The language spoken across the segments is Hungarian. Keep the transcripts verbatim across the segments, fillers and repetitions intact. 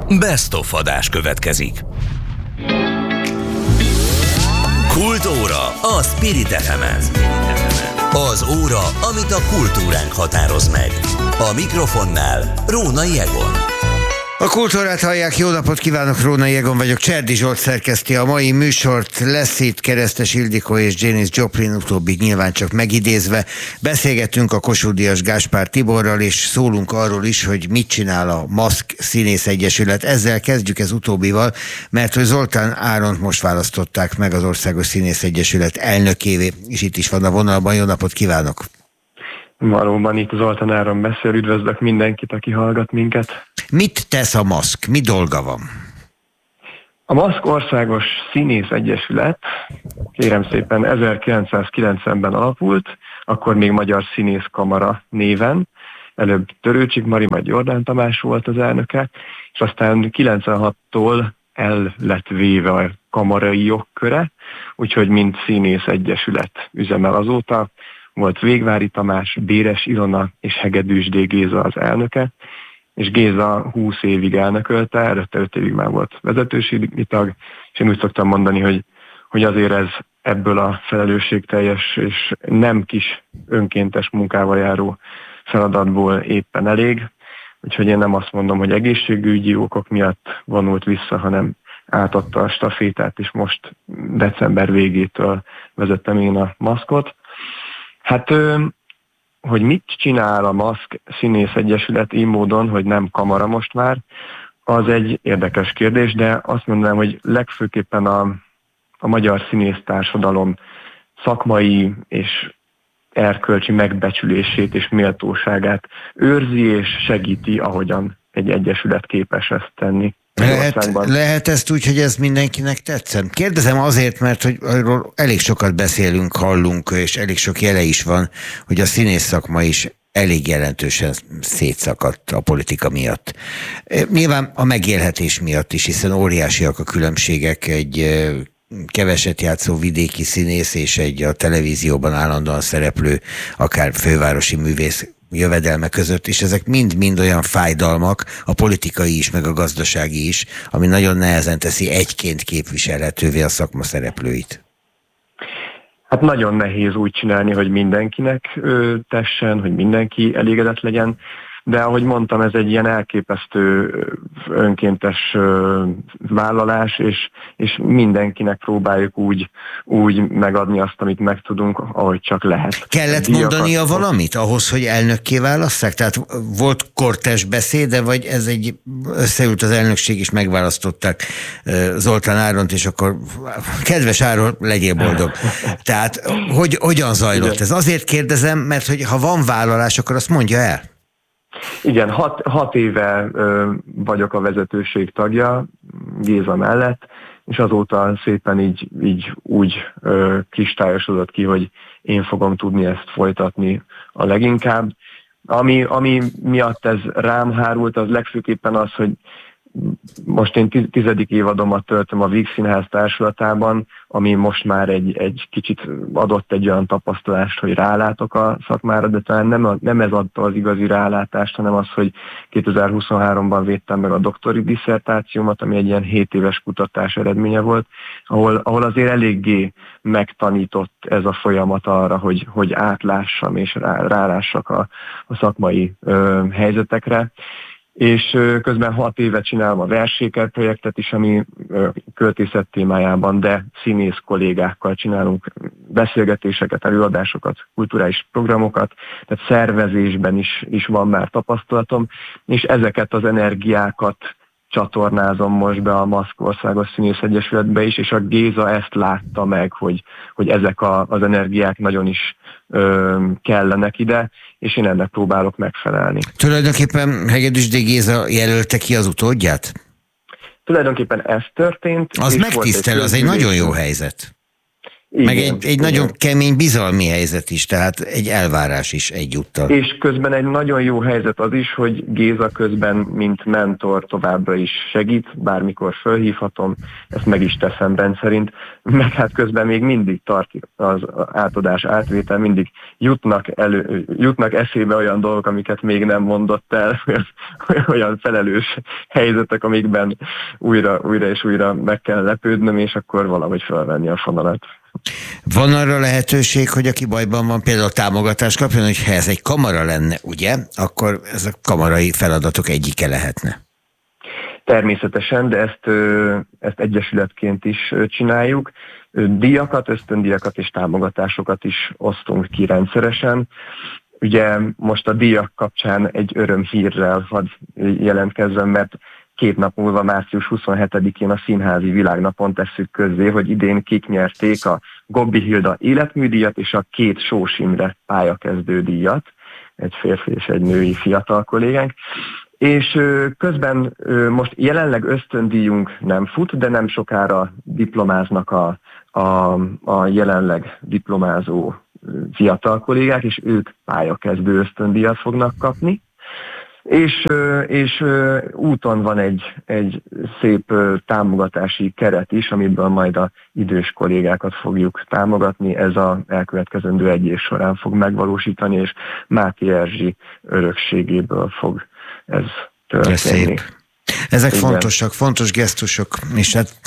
Best of adás következik. Kultóra a Spirit ef emen. Az óra, amit a kultúránk határoz meg. A mikrofonnál Rónai Egon. A Kultúrát hallják, jó napot kívánok, Rónai Egon vagyok. Cserdi Zsolt szerkeszti a mai műsort, lesz itt Keresztes Ildikó és Janis Joplin, utóbbit nyilván csak megidézve. Beszélgetünk a Kossuth Díjas Gáspár Tiborral, és szólunk arról is, hogy mit csinál a Maszk Színész Egyesület. Ezzel kezdjük ez utóbbival, mert hogy Zoltán Áront most választották meg az Országos Színész Egyesület elnökévé, és itt is van a vonalban. Jó napot kívánok! Valóban itt Zoltán Áron beszél, üdvözlök mindenkit, aki hallgat minket. Mit tesz a Maszk? Mi dolga van? A Maszk Országos Színész Egyesület, kérem szépen, ezerkilencszázkilencvenben alapult, akkor még Magyar Színész Kamara néven, előbb Törőcsik Mari, majd Jordán Tamás volt az elnöke, és aztán kilencvenhattól el lett véve a kamarai jogköre, úgyhogy mint Színész Egyesület üzemel azóta. Volt Végvári Tamás, Béres Ilona és Hegedűs D. Géza az elnöke, és Géza húsz évig elnökölte, előtte öt évig már volt vezetőségi tag, és én úgy szoktam mondani, hogy, hogy azért ez ebből a felelősségteljes és nem kis önkéntes munkával járó feladatból éppen elég, úgyhogy én nem azt mondom, hogy egészségügyi okok miatt vonult vissza, hanem átadta a stafétát, és most december végétől vezettem én a Maszkot. Hát, hogy mit csinál a Maszk Színész Egyesület így módon, hogy nem kamara most már, az egy érdekes kérdés, de azt mondanám, hogy legfőképpen a, a magyar színésztársadalom szakmai és erkölcsi megbecsülését és méltóságát őrzi és segíti, ahogyan egy egyesület képes ezt tenni. Lehet, lehet ezt úgy, hogy ez mindenkinek tetszem? Kérdezem azért, mert hogy arról elég sokat beszélünk, hallunk, és elég sok jele is van, hogy a színész szakma is elég jelentősen szétszakadt a politika miatt. Nyilván a megélhetés miatt is, hiszen óriásiak a különbségek egy keveset játszó vidéki színész és egy a televízióban állandóan szereplő, akár fővárosi művész jövedelme között, és ezek mind-mind olyan fájdalmak, a politikai is, meg a gazdasági is, ami nagyon nehezen teszi egyként képviselhetővé a szakma szereplőit. Hát nagyon nehéz úgy csinálni, hogy mindenkinek ö, tessen, hogy mindenki elégedett legyen, de ahogy mondtam, ez egy ilyen elképesztő önkéntes ö, vállalás, és, és mindenkinek próbáljuk úgy, úgy megadni azt, amit meg tudunk, ahogy csak lehet. Kellett Díjakat mondania valamit ahhoz, hogy elnökké válasszák? Tehát volt kortes beszéde, vagy ez egy összeült az elnökség, és megválasztották Zoltán Áront, és akkor kedves Áron, legyél boldog. Tehát hogy, hogyan zajlott ez? Azért kérdezem, mert hogy ha van vállalás, akkor azt mondja el. Igen, hat, hat éve ö, vagyok a vezetőség tagja, Géza mellett, és azóta szépen így, így úgy ö, kristályosodott ki, hogy én fogom tudni ezt folytatni a leginkább. Ami, ami miatt ez rám hárult, az legfőképpen az, hogy most én tizedik évadomat töltöm a Víg Színház társulatában, ami most már egy, egy kicsit adott egy olyan tapasztalást, hogy rálátok a szakmára, de talán nem, a, nem ez adta az igazi rálátást, hanem az, hogy kétezer-huszonháromban védtem meg a doktori disszertációmat, ami egy ilyen hét éves kutatás eredménye volt, ahol, ahol azért eléggé megtanított ez a folyamat arra, hogy, hogy átlássam és rá, rálássak a, a szakmai ö, helyzetekre. És közben hat éve csinálom a Verséker projektet is, ami költészet témájában, de színész kollégákkal csinálunk beszélgetéseket, előadásokat, kulturális programokat, tehát szervezésben is, is van már tapasztalatom, és ezeket az energiákat csatornázom most be a Maszk Országos Színész Egyesületbe is, és a Géza ezt látta meg, hogy, hogy ezek a, az energiák nagyon is ö, kellenek ide, és én ennek próbálok megfelelni. Tulajdonképpen Hegedűs D. Géza jelölte ki az utódját? Tulajdonképpen ez történt. Az megtisztelő, az egy nagyon jó helyzet. Igen, meg egy, egy nagyon kemény bizalmi helyzet is, tehát egy elvárás is egyúttal. És közben egy nagyon jó helyzet az is, hogy Géza közben, mint mentor továbbra is segít, bármikor fölhívhatom, ezt meg is teszem rendszerint, meg hát közben még mindig tart az átadás, átvétel, mindig jutnak, elő, jutnak eszébe olyan dolgok, amiket még nem mondott el, olyan felelős helyzetek, amikben újra, újra és újra meg kell lepődnöm, és akkor valahogy felvenni a fonalat. Van arra lehetőség, hogy aki bajban van, például támogatást kapjon, hogyha ez egy kamara lenne, ugye? Akkor ez a kamarai feladatok egyike lehetne. Természetesen, de ezt, ezt egyesületként is csináljuk. Díjakat, ösztöndíjakat és támogatásokat is osztunk ki rendszeresen. Ugye most a díjak kapcsán egy örömhírrel hadd jelentkezzem, mert két nap múlva, március huszonhetedikén a Színházi Világnapon tesszük közzé, hogy idén kik nyerték a Gobbi Hilda életműdíjat és a két Sós Imre pályakezdő díjat, egy férfi és egy női fiatal kollégánk. És közben most jelenleg ösztöndíjunk nem fut, de nem sokára diplomáznak a, a, a jelenleg diplomázó fiatal kollégák, és ők pályakezdő ösztöndíjat fognak kapni. És, és úton van egy, egy szép támogatási keret is, amiből majd az idős kollégákat fogjuk támogatni. Ez az elkövetkezendő egy év során fog megvalósítani, és Máté Erzsi örökségéből fog ez történni. Ez szép. Ezek Igen. fontosak, fontos gesztusok, és hát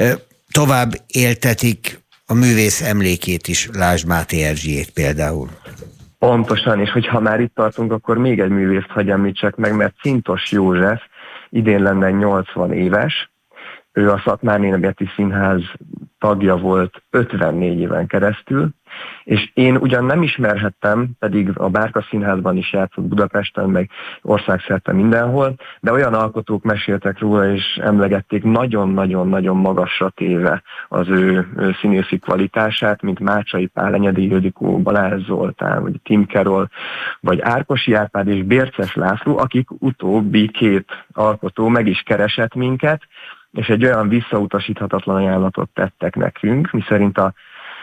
tovább éltetik a művész emlékét is, lásd Máté Erzsiét például. Pontosan, és hogyha már itt tartunk, akkor még egy művészt hagy említsek meg, mert Szintos József idén lenne nyolcvan éves, ő a Szatmári Nemzeti Színház tagja volt ötvennégy éven keresztül, és én ugyan nem ismerhettem, pedig a Bárka Színházban is játszott Budapesten, meg országszerte mindenhol, de olyan alkotók meséltek róla, és emlegették nagyon-nagyon-nagyon magasra téve az ő, ő színészi kvalitását, mint Mácsai Pál, Enyedi Ildikó, Balázs Zoltán, vagy Tim Carroll, vagy Árkosi Árpád és Bérces László, akik utóbbi két alkotó meg is keresett minket, és egy olyan visszautasíthatatlan ajánlatot tettek nekünk, miszerint a,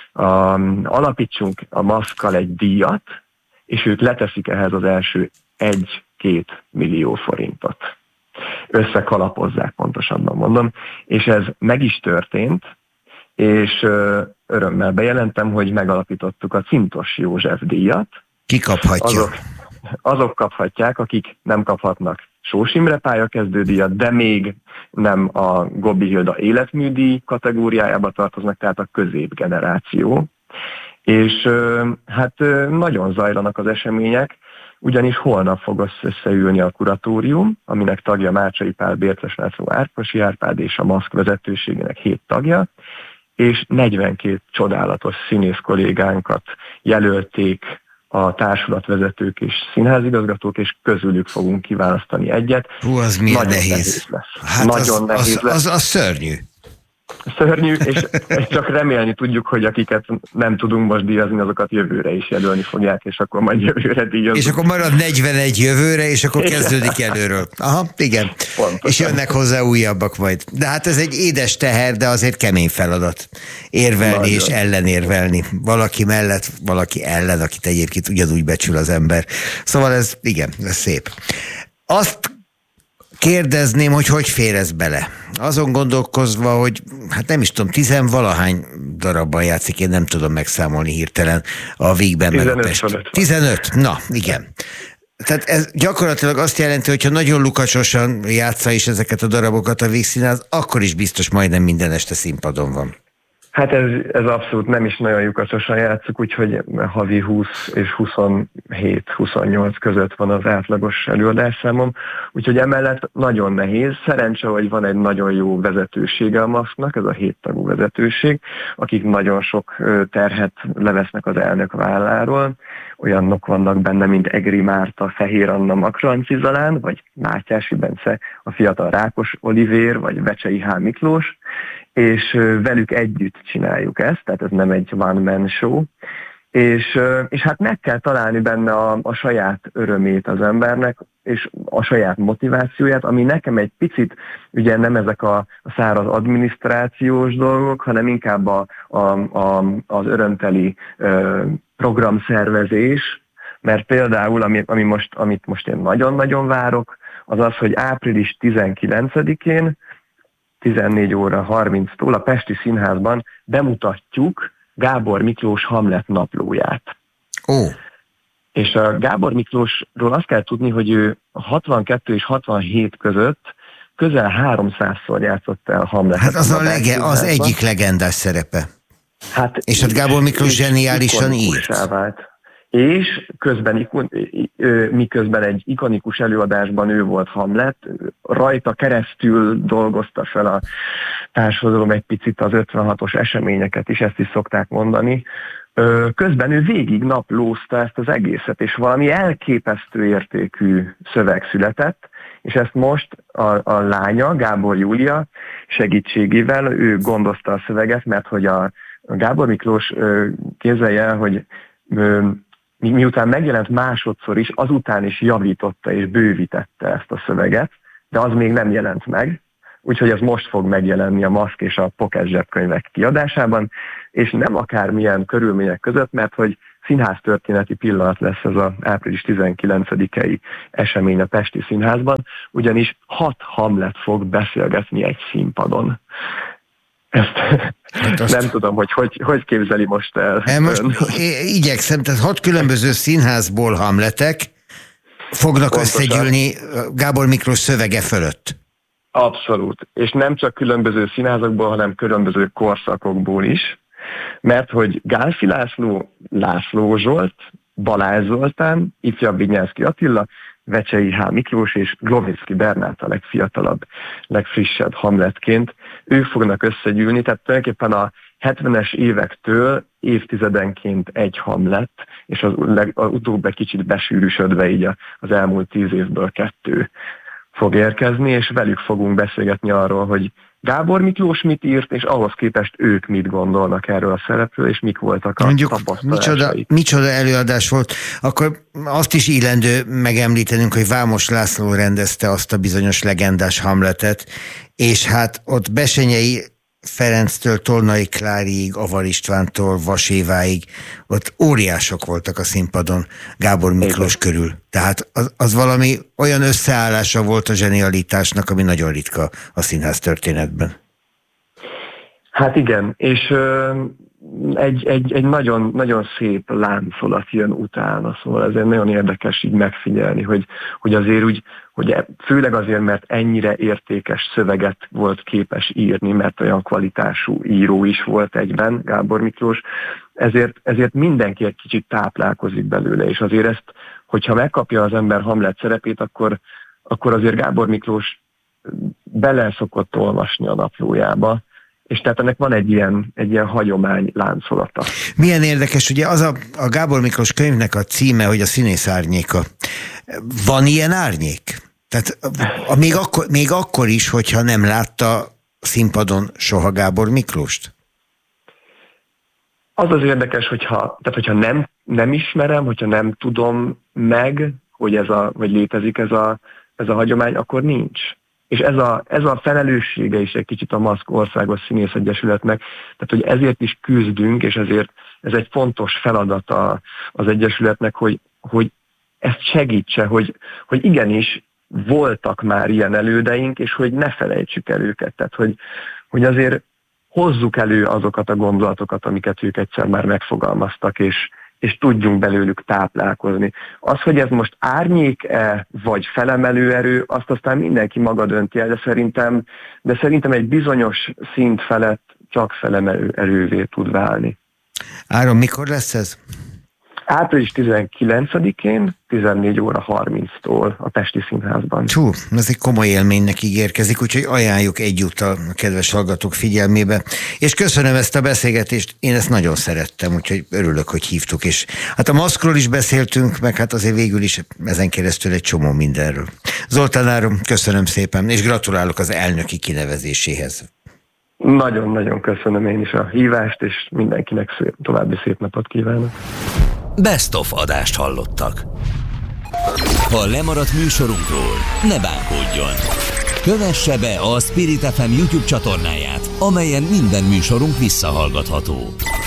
a, alapítsunk a maszkkal egy díjat, és ők leteszik ehhez az első egy-két millió forintot. Összekalapozzák, pontosabban mondom, és ez meg is történt, és örömmel bejelentem, hogy megalapítottuk a Szintos József díjat. Ki kaphatja? Azok, azok kaphatják, akik nem kaphatnak Sós Imre pályakezdődíjat, de még nem a Gobbi Hilda életműdíj kategóriájába tartoznak, tehát a középgeneráció. És hát nagyon zajlanak az események, ugyanis holnap fog összeülni a kuratórium, aminek tagja Mácsai Pál, Bérces László, Árkosi Árpád és a maszk vezetőségének hét tagja, és negyvenkét csodálatos színész kollégánkat jelölték a társulatvezetők és színházigazgatók, és közülük fogunk kiválasztani egyet. Hú, az milyen Nagyon nehéz. nehéz lesz. Hát Nagyon az, nehéz az, lesz. Az, az szörnyű. Szörnyű, és csak remélni tudjuk, hogy akiket nem tudunk most díjazni, azokat jövőre is jelölni fogják, és akkor majd jövőre díjazunk. És akkor marad negyvenegy jövőre, és akkor kezdődik előről. Aha, igen. Pontosan. És jönnek hozzá újabbak majd. De hát ez egy édes teher, de azért kemény feladat. Érvelni Nagyon. és ellenérvelni. Valaki mellett, valaki ellen, akit egyébként ugyanúgy becsül az ember. Szóval ez, igen, ez szép. Azt kérdezném, hogy hogy fér ez bele. Azon gondolkozva, hogy hát nem is tudom, tizenvalahány darabban játszik, én nem tudom megszámolni hirtelen a Vígben meg a Pest. tizenöt. Na, igen. Tehát ez gyakorlatilag azt jelenti, hogyha nagyon lukacsosan játsza is ezeket a darabokat a Vígszínház, akkor is biztos majdnem minden este színpadon van. Hát ez, ez abszolút nem is nagyon lyukacsosan játszuk, úgyhogy havi húsz és huszonhét-huszonnyolc között van az átlagos előadásszámom, úgyhogy emellett nagyon nehéz. Szerencse, hogy van egy nagyon jó vezetősége a maszknak, ez a héttagú vezetőség, akik nagyon sok terhet levesznek az elnök válláról. Olyanok vannak benne, mint Egri Márta, Fehér Anna Makranci Zalán, vagy Mátyási Bence, a fiatal Rákos Olivér, vagy Vecsei H. Miklós, és velük együtt csináljuk ezt, tehát ez nem egy one-man show, És, és hát meg kell találni benne a, a saját örömét az embernek, és a saját motivációját, ami nekem egy picit, ugye nem ezek a, a száraz adminisztrációs dolgok, hanem inkább a, a, a, az örömteli ö, programszervezés, mert például, ami, ami most, amit most én nagyon-nagyon várok, az az, hogy április tizenkilencedikén tizennégy óra harminctól a Pesti Színházban bemutatjuk Gábor Miklós Hamlet naplóját. Ó. Oh. És a Gábor Miklósról azt kell tudni, hogy ő hatvankettő és hatvanhét között közel háromszázszor játszott el Hamletet. Hát az, a lege, az egyik legendás szerepe. Hát, és hát Gábor Miklós zseniálisan írt. Vált. És közben, miközben egy ikonikus előadásban ő volt Hamlet, rajta keresztül dolgozta fel a társadalom egy picit az ötvenhatos eseményeket is, ezt is szokták mondani. Közben ő végig naplózta ezt az egészet, és valami elképesztő értékű szöveg született, és ezt most a, a lánya, Gábor Júlia segítségével ő gondozta a szöveget, mert hogy a, a Gábor Miklós képzelje el, hogy Mi, miután megjelent másodszor is, azután is javította és bővítette ezt a szöveget, de az még nem jelent meg, úgyhogy ez most fog megjelenni a Maszk és a Pocket zsebkönyvek kiadásában, és nem akármilyen körülmények között, mert hogy színháztörténeti pillanat lesz ez az április tizenkilencedikei esemény a Pesti Színházban, ugyanis hat Hamlet fog beszélgetni egy színpadon. Ezt hát azt... nem tudom, hogy, hogy hogy képzeli most el. E most igyekszem, tehát hat különböző színházból Hamletek fognak Pontosan. összegyűlni Gábor Miklós szövege fölött. Abszolút. És nem csak különböző színházakból, hanem különböző korszakokból is. Mert hogy Gálfi László, László Zsolt, Balázs Zoltán, ifjabb Vinyánszky Attila, Vecsei H. Miklós és Glovicki Bernát a legfiatalabb, legfrissebb Hamletként. Ők fognak összegyűlni, tehát tulajdonképpen a hetvenes évektől évtizedenként egy Hamlet, és az, az utóbb egy kicsit besűrűsödve így az elmúlt tíz évből kettő fog érkezni, és velük fogunk beszélgetni arról, hogy Gábor Miklós mit írt, és ahhoz képest ők mit gondolnak erről a szerepről, és mik voltak a Mondjuk, tapasztalásaik. Micsoda, micsoda előadás volt. Akkor azt is illendő megemlítenünk, hogy Vámos László rendezte azt a bizonyos legendás Hamletet, és hát ott Besenyei Ferenctől Tolnai Kláriig, Avar Istvántól Vas Éváig, ott óriások voltak a színpadon Gábor Miklós Igen. körül. Tehát az, az valami olyan összeállása volt a zsenialitásnak, ami nagyon ritka a színház történetben. Hát igen, és ö, egy, egy, egy nagyon, nagyon szép láncolat jön utána, szóval ezért nagyon érdekes így megfigyelni, hogy, hogy azért úgy, hogy főleg azért, mert ennyire értékes szöveget volt képes írni, mert olyan kvalitású író is volt egyben Gábor Miklós, ezért, ezért mindenki egy kicsit táplálkozik belőle, és azért ezt, hogyha megkapja az ember Hamlet szerepét, akkor, akkor azért Gábor Miklós bele szokott olvasni a naplójába, és tehát ennek van egy ilyen, egy ilyen hagyomány láncolata. Milyen érdekes, ugye az a, a Gábor Miklós könyvnek a címe, hogy a színész árnyéka. Van ilyen árnyék? Tehát a, a, még, akkor, még akkor is, hogyha nem látta színpadon soha Gábor Miklóst? Az az érdekes, hogyha, tehát hogyha nem, nem ismerem, hogyha nem tudom meg, hogy, ez a, hogy létezik ez a, ez a hagyomány, akkor nincs. És ez a, ez a felelőssége is egy kicsit a Maszk Országos Színészegyesületnek, tehát hogy ezért is küzdünk, és ezért ez egy fontos feladata az Egyesületnek, hogy, hogy ezt segítse, hogy, hogy igenis voltak már ilyen elődeink, és hogy ne felejtsük el őket. Tehát, hogy, hogy azért hozzuk elő azokat a gondolatokat, amiket ők egyszer már megfogalmaztak, és, és tudjunk belőlük táplálkozni. Az, hogy ez most árnyék-e, vagy felemelő erő, azt aztán mindenki maga dönti el, de szerintem, de szerintem egy bizonyos szint felett csak felemelő erővé tud válni. Áron, mikor lesz ez? április tizenkilencedikén, tizennégy óra harminctól a Pesti Színházban. Csú, ez egy komoly élménynek ígérkezik, úgyhogy ajánljuk egyúttal a kedves hallgatók figyelmébe. És köszönöm ezt a beszélgetést, én ezt nagyon szerettem, úgyhogy örülök, hogy hívtuk. És hát a Maszkról is beszéltünk, meg hát azért végül is ezen keresztül egy csomó mindenről. Zoltán Áron, köszönöm szépen, és gratulálok az elnöki kinevezéséhez. Nagyon-nagyon köszönöm én is a hívást, és mindenkinek szép, további szép napot kívánok. Best of adást hallottak. Ha lemaradt műsorunkról, ne bánkódjon. Kövesse be a Spirit ef em YouTube csatornáját, amelyen minden műsorunk visszahallgatható.